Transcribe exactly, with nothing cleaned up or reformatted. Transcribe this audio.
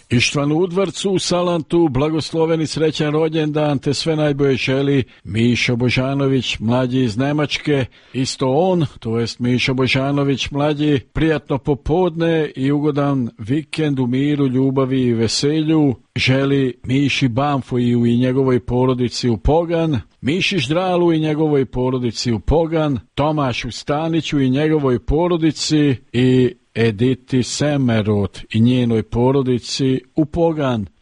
Ištvanu Udvarcu u Salantu blagosloveni srećan rođendan te sve najbolje želi Mišo Božanović mlađi iz Nemačke. Isto on, to jest Mišo Božanović mlađi, prijatno popodne i ugodan vikend u miru, ljubavi i veselju želi Miši Banfuju i njegovoj porodici u Pogan, Miši Ždralu i njegovoj porodici u Pogan, Tomašu Staniću i njegovoj porodici i Editi Semerot i njenoj porodici u Pogan.